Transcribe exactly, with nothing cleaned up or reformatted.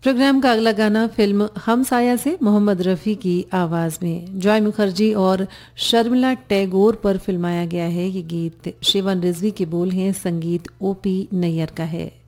Programme का अगला गाना फिल्म हम साया से मोहम्मद रफ़ी की आवाज़ में जॉय मुखर्जी और शर्मिला टैगोर पर फिल्माया गया है। ये गीत शिवन रिजवी के बोल हैं, संगीत ओपी नैयर का है।